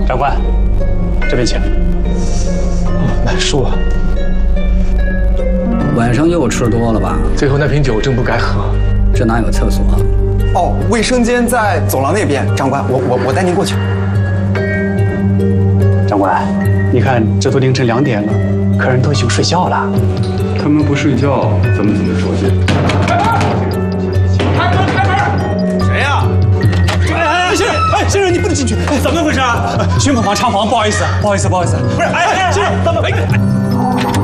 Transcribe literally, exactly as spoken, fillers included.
长官，这边请。 哦，难受啊。 晚上又吃多了吧？ 最后那瓶酒真不该喝。 这哪有厕所？ 哦，卫生间在走廊那边。长官，我我我带您过去。 长官，你看这都凌晨两点了，客人都已经睡觉了。 他们不睡觉，咱们怎么着急？ 开门！开门！谁呀？哎哎，先生，哎，先生，你不能进去，怎么回事啊？巡捕房查房，不好意思，不好意思，不好意思。不是，哎哎，先生，怎么？哎。